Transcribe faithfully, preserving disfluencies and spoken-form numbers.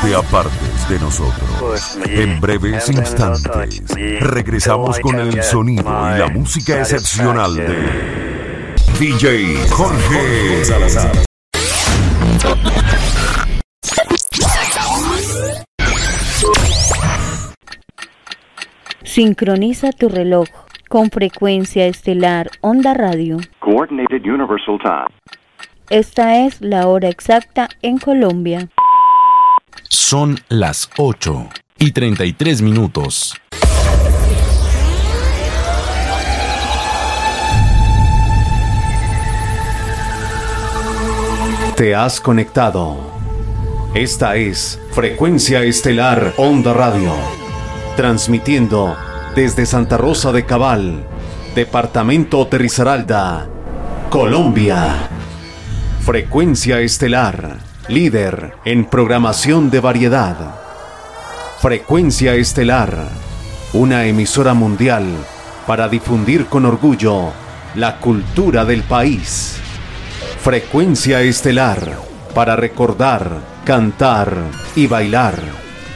te apartes de nosotros. En breves instantes, regresamos con el sonido y la música excepcional de D J Jorge Salazar. Sincroniza tu reloj con Frecuencia Estelar Onda Radio. Coordinated Universal Time. Esta es la hora exacta en Colombia. Son las ocho y treinta y tres minutos. Te has conectado. Esta es Frecuencia Estelar Onda Radio, transmitiendo desde Santa Rosa de Cabal, departamento de Risaralda, Colombia. Frecuencia Estelar, líder en programación de variedad. Frecuencia Estelar, una emisora mundial para difundir con orgullo la cultura del país. Frecuencia Estelar, para recordar, cantar y bailar.